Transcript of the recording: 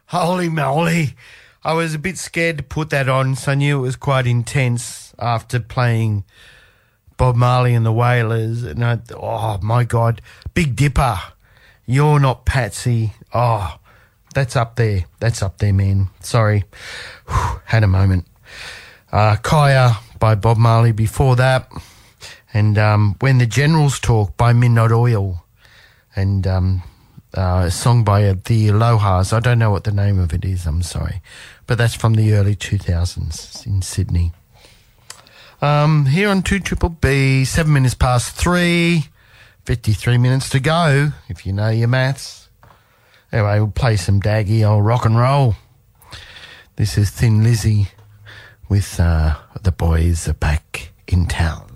Holy moly. I was a bit scared to put that on, so I knew it was quite intense after playing Bob Marley and the Wailers. And oh, my God. Big Dipper. You're Not Patsy. Oh, that's up there. That's up there, man. Sorry. Whew, had a moment. Kaya by Bob Marley before that. And When the Generals Talk by Midnight Oil. And a song by the Alohas. I don't know what the name of it is, I'm sorry. But that's from the early 2000s in Sydney. Here on 2BBB, 7 minutes past 3, 53 minutes to go, if you know your maths. Anyway, we'll play some daggy old rock and roll. This is Thin Lizzy with The Boys Are Back in Town.